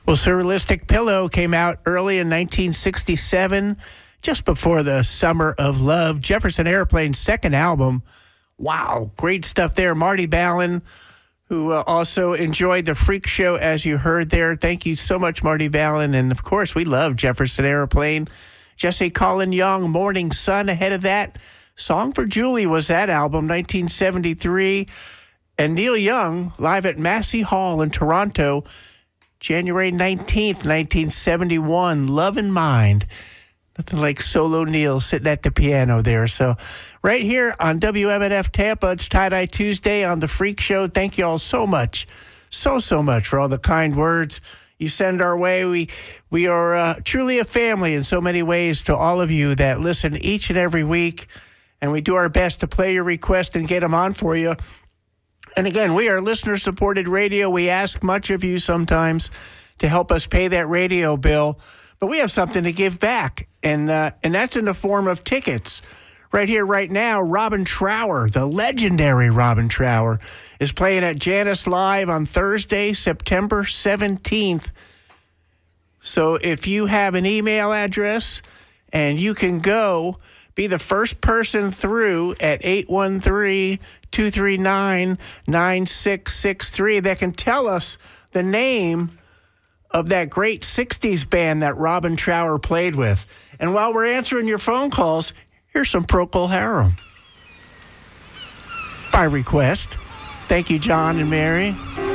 Well, Surrealistic Pillow came out early in 1967, just before the Summer of Love. Jefferson Airplane's second album. Wow, great stuff there. Marty Balin, who also enjoyed the Freak Show, as you heard there. Thank you so much, Marty Balin. And, of course, we love Jefferson Airplane. Jesse Colin Young, Morning Sun, ahead of that. Song for Julie was that album, 1973. And Neil Young, live at Massey Hall in Toronto, January 19th, 1971, Love in Mind. Nothing like solo Neil sitting at the piano there. So right here on WMNF Tampa, it's Tie-Dye Tuesday on The Freak Show. Thank you all so much, so much for all the kind words you send our way. We are truly a family in so many ways to all of you that listen each and every week, and we do our best to play your request and get them on for you. And again, we are listener-supported radio. We ask much of you sometimes to help us pay that radio bill, but we have something to give back, and that's in the form of tickets. Right here, right now, Robin Trower, the legendary Robin Trower, is playing at Janice Live on Thursday, September 17th. So if you have an email address and you can go, be the first person through at 813-239-9663 that can tell us the name of that great 60s band that Robin Trower played with. And while we're answering your phone calls, here's some Procol Harum. By request. Thank you, John and Mary.